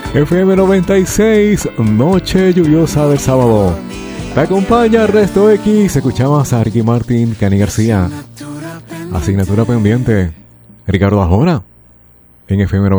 FM 96, noche lluviosa del sábado. Te acompaña Resto X. Escuchamos a Ricky Martin, Kenny García. Asignatura pendiente. Ricardo Arjona en FM 96.